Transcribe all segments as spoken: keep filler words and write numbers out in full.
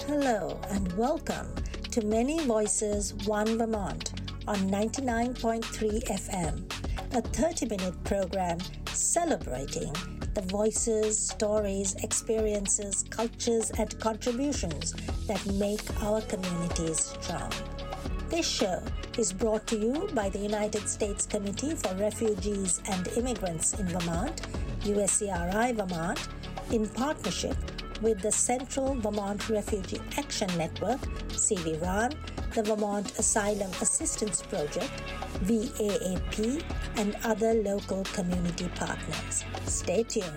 Hello and welcome to Many Voices, One Vermont on ninety-nine point three F M, a thirty-minute program celebrating the voices, stories, experiences, cultures, and contributions that make our communities strong. This show is brought to you by the United States Committee for Refugees and Immigrants in Vermont, U S C R I Vermont, in partnership with the Central Vermont Refugee Action Network, C V R A N, the Vermont Asylum Assistance Project, V A A P, and other local community partners. Stay tuned.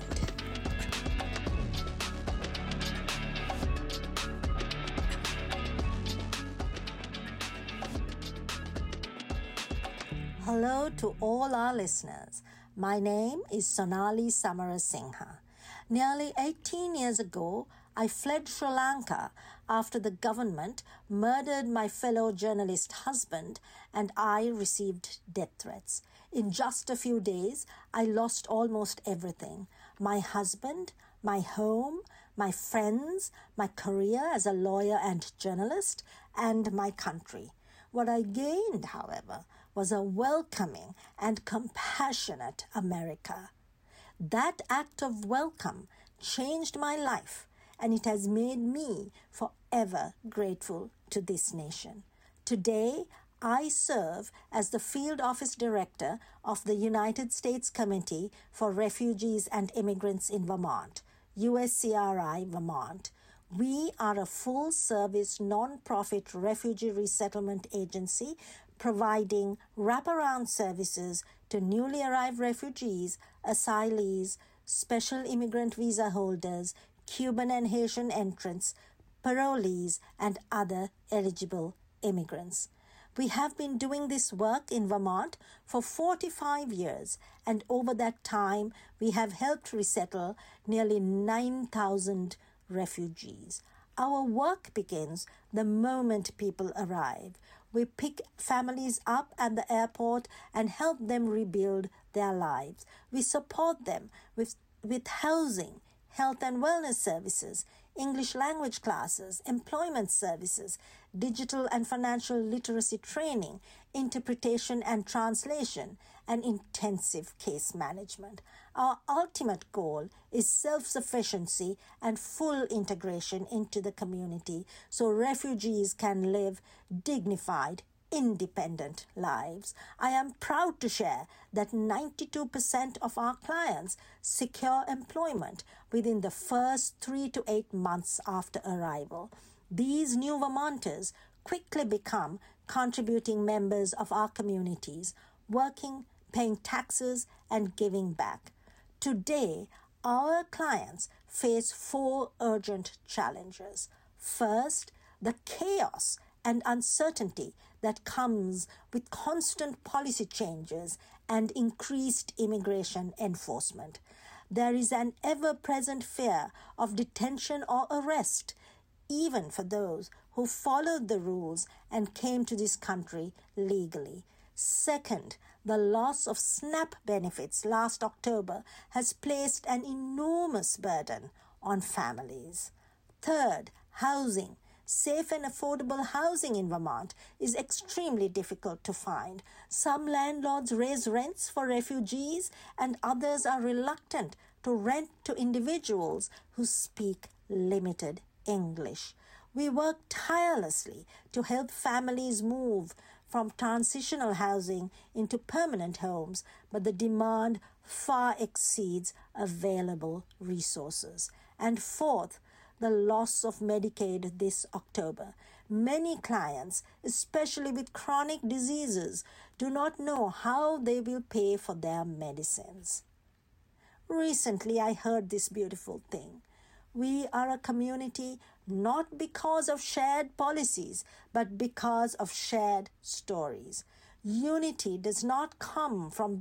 Hello to all our listeners. My name is Sonali Samarasinghe. Nearly eighteen years ago, I fled Sri Lanka after the government murdered my fellow journalist husband and I received death threats. In just a few days, I lost almost everything. My husband, my home, my friends, my career as a lawyer and journalist, and my country. What I gained, however, was a welcoming and compassionate America. That act of welcome changed my life, and it has made me forever grateful to this nation. Today, I serve as the Field Office Director of the United States Committee for Refugees and Immigrants in Vermont, U S C R I Vermont. We are a full-service, non-profit refugee resettlement agency providing wraparound services to newly arrived refugees, asylees, special immigrant visa holders, Cuban and Haitian entrants, parolees, and other eligible immigrants. We have been doing this work in Vermont for forty-five years, and over that time, we have helped resettle nearly nine thousand refugees. Our work begins the moment people arrive. We pick families up at the airport and help them rebuild their lives. We support them with, with housing, health and wellness services, English language classes, employment services, digital and financial literacy training, interpretation and translation, and intensive case management. Our ultimate goal is self-sufficiency and full integration into the community so refugees can live dignified, independent lives. I am proud to share that ninety-two percent of our clients secure employment within the first three to eight months after arrival. These new Vermonters quickly become contributing members of our communities, working, paying taxes, and giving back. Today, our clients face four urgent challenges. First, the chaos and uncertainty that comes with constant policy changes and increased immigration enforcement. There is an ever-present fear of detention or arrest, even for those who followed the rules and came to this country legally. Second, the loss of SNAP benefits last October has placed an enormous burden on families. Third, housing. Safe and affordable housing in Vermont is extremely difficult to find. Some landlords raise rents for refugees, and others are reluctant to rent to individuals who speak limited English. We work tirelessly to help families move from transitional housing into permanent homes, but the demand far exceeds available resources. And fourth, the loss of Medicaid this October. Many clients, especially with chronic diseases, do not know how they will pay for their medicines. Recently, I heard this beautiful thing. We are a community not because of shared policies, but because of shared stories. Unity does not come from